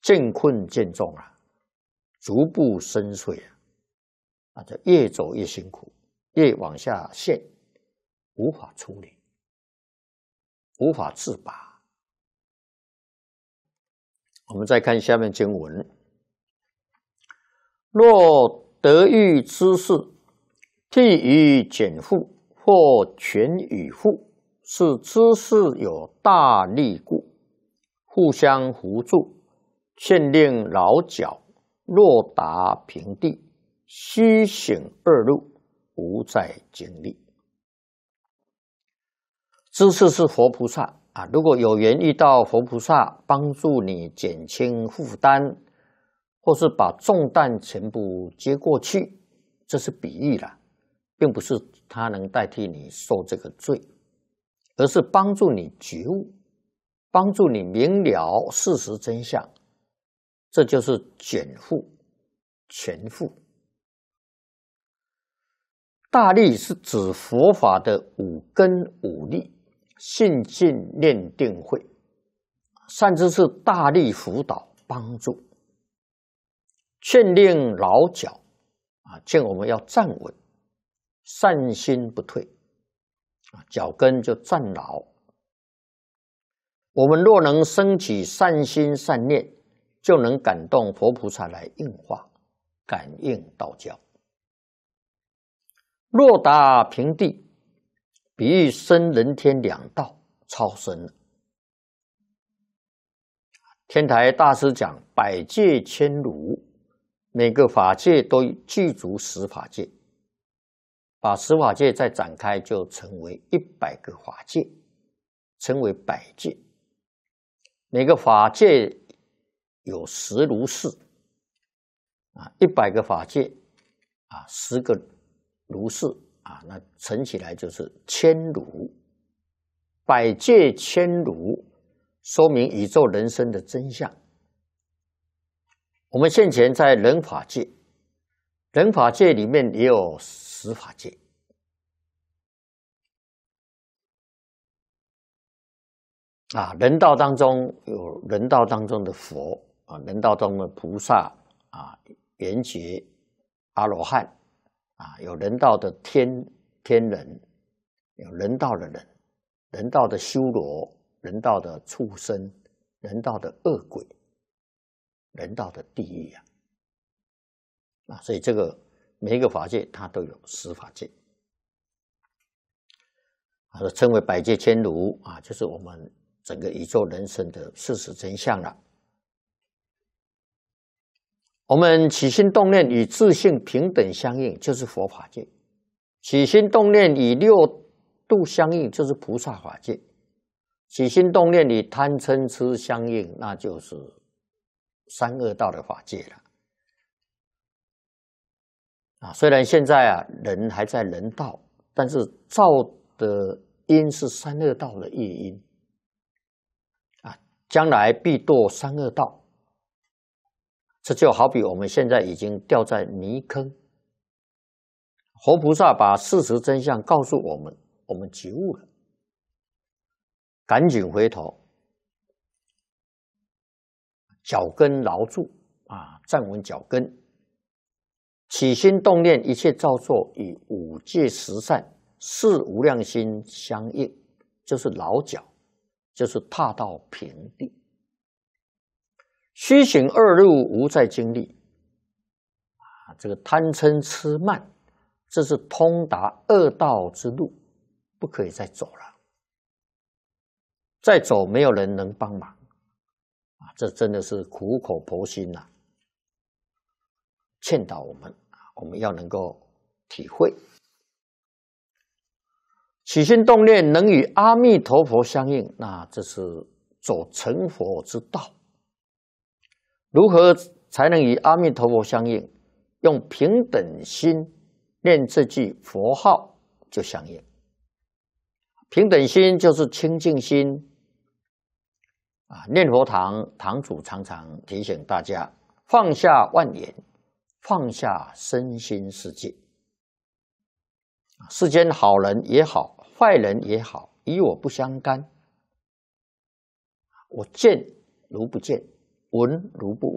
渐困渐重啊，逐步深邃啊，就越走越辛苦，越往下陷，无法处理，无法自拔。我们再看下面经文：若得遇之事，譬于减负，或全与负，是知识有大利故，互相扶助，劝令劳脚，若达平地，须醒二路，无再经历。知识是佛菩萨啊，如果有缘遇到佛菩萨，帮助你减轻负担，或是把重担全部接过去，这是比喻啦，并不是他能代替你受这个罪，而是帮助你觉悟，帮助你明了事实真相，这就是减负、全负。大利是指佛法的五根五力，信进念定慧，善知识大力辅导帮助，劝令劳脚啊，劝我们要站稳，善心不退啊，脚跟就站牢。我们若能升起善心善念，就能感动佛菩萨来应化，感应道教。若达平地，比喻生人天两道，超生了。天台大师讲百界千如，每个法界都具足十法界，把十法界再展开，就成为100个法界，称为百界。每个法界有10如是啊，100个法界啊，10个如是啊，那乘起来就是1000如。百界千如，说明宇宙人生的真相。我们现前在人法界，人法界里面也有十法界。啊，人道当中有人道当中的佛啊，人道中的菩萨啊，圆觉、阿罗汉啊，有人道的天人，有人道的人，人道的修罗，人道的畜生，人道的恶鬼，人道的地狱啊，所以这个每一个法界它都有十法界，称为百界千如啊，就是我们整个宇宙人生的事实真相了。我们起心动念与自性平等相应，就是佛法界；起心动念与6度相应，就是菩萨法界；起心动念与贪嗔痴相应，那就是三恶道的法界了。啊，虽然现在啊人还在人道，但是造的因是三恶道的业因。将来必堕三恶道，这就好比我们现在已经掉在泥坑，佛菩萨把事实真相告诉我们，我们觉悟了，赶紧回头，脚跟牢住啊，站稳脚跟，起心动念一切造作与五戒十善四无量心相应，就是牢脚，就是踏到平地。虚行二路无再经历啊，这个贪嗔痴慢，这是通达恶道之路，不可以再走了。再走没有人能帮忙啊，这真的是苦口婆心呐，劝导我们，我们要能够体会。起心动念能与阿弥陀佛相应，那这是走成佛之道。如何才能与阿弥陀佛相应？用平等心念这句佛号就相应。平等心就是清净心啊！念佛堂主常常提醒大家，放下万缘，放下身心世界。世间好人也好，坏人也好，与我不相干。我见如不见， 文如不